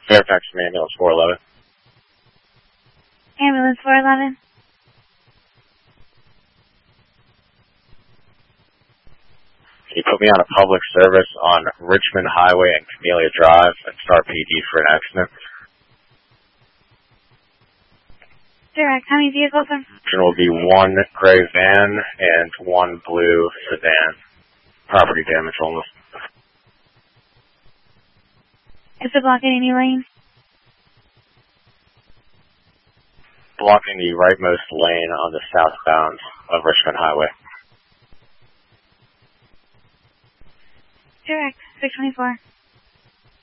Fairfax Ambulance 411. Ambulance 411. Can you put me on a public service on Richmond Highway and Camellia Drive and start PD for an accident? Direct. How many vehicles are? There will be one gray van and one blue sedan. Property damage only. Is it blocking any lane? Blocking the rightmost lane on the southbound of Richmond Highway. Direct. 624.